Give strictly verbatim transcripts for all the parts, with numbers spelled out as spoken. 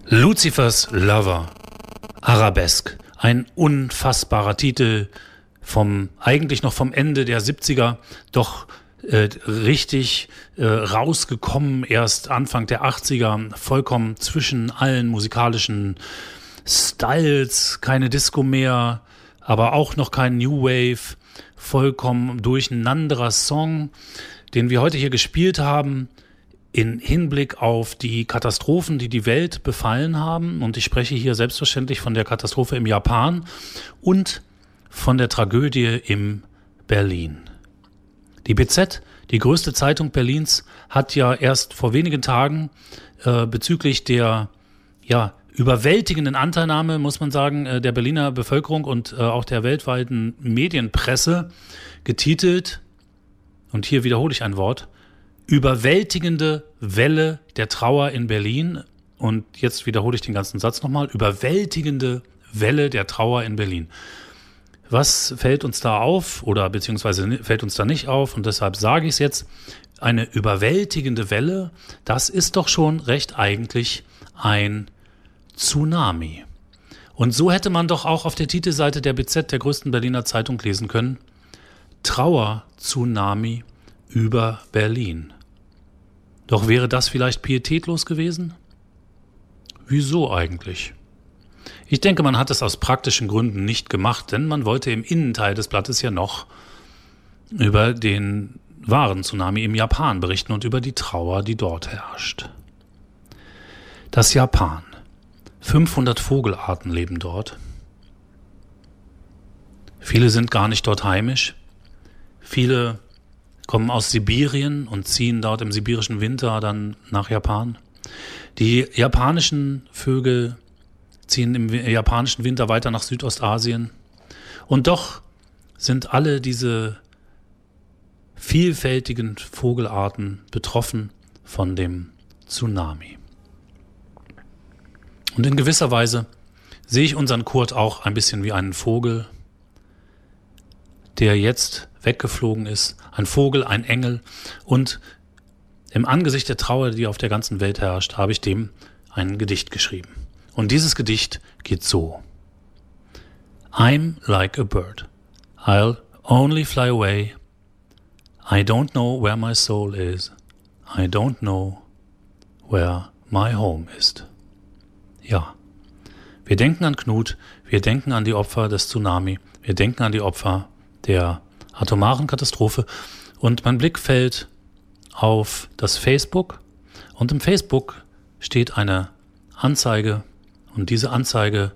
Lucifers Lover, Arabesque, ein unfassbarer Titel vom, eigentlich noch vom Ende der siebziger, doch äh, richtig äh, rausgekommen erst Anfang der achtziger, vollkommen zwischen allen musikalischen Styles, keine Disco mehr, aber auch noch kein New Wave, vollkommen durcheinanderer Song, den wir heute hier gespielt haben, in Hinblick auf die Katastrophen, die die Welt befallen haben. Und ich spreche hier selbstverständlich von der Katastrophe im Japan und von der Tragödie im Berlin. Die B Z, die größte Zeitung Berlins, hat ja erst vor wenigen Tagen äh, bezüglich der ja, überwältigenden Anteilnahme, muss man sagen, äh, der Berliner Bevölkerung und äh, auch der weltweiten Medienpresse getitelt, und hier wiederhole ich ein Wort, überwältigende Welle der Trauer in Berlin. Und jetzt wiederhole ich den ganzen Satz nochmal. Überwältigende Welle der Trauer in Berlin. Was fällt uns da auf oder beziehungsweise fällt uns da nicht auf? Und deshalb sage ich es jetzt. Eine überwältigende Welle, das ist doch schon recht eigentlich ein Tsunami. Und so hätte man doch auch auf der Titelseite der B Z, der größten Berliner Zeitung, lesen können: Trauer-Tsunami über Berlin. Doch wäre das vielleicht pietätlos gewesen? Wieso eigentlich? Ich denke, man hat es aus praktischen Gründen nicht gemacht, denn man wollte im Innenteil des Blattes ja noch über den wahren Tsunami im Japan berichten und über die Trauer, die dort herrscht. Das Japan. fünfhundert Vogelarten leben dort. Viele sind gar nicht dort heimisch. Viele kommen aus Sibirien und ziehen dort im sibirischen Winter dann nach Japan. Die japanischen Vögel ziehen im japanischen Winter weiter nach Südostasien. Und doch sind alle diese vielfältigen Vogelarten betroffen von dem Tsunami. Und in gewisser Weise sehe ich unseren Kurt auch ein bisschen wie einen Vogel, der jetzt weggeflogen ist. Ein Vogel, ein Engel. Und im Angesicht der Trauer, die auf der ganzen Welt herrscht, habe ich dem ein Gedicht geschrieben. Und dieses Gedicht geht so. I'm like a bird. I'll only fly away. I don't know where my soul is. I don't know where my home is. Ja, wir denken an Knut, wir denken an die Opfer des Tsunami, wir denken an die Opfer der atomaren Katastrophe, und mein Blick fällt auf das Facebook, und im Facebook steht eine Anzeige, und diese Anzeige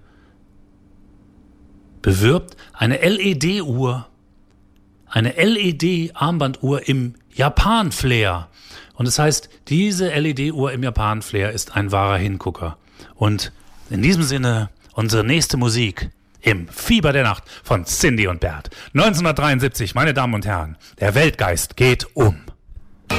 bewirbt eine L E D-Uhr, eine L E D-Armbanduhr im Japan-Flair. Und das heißt, diese L E D-Uhr im Japan-Flair ist ein wahrer Hingucker. Und in diesem Sinne unsere nächste Musik im Fieber der Nacht von Cindy und Bert. neunzehnhundertdreiundsiebzig, meine Damen und Herren, der Weltgeist geht um.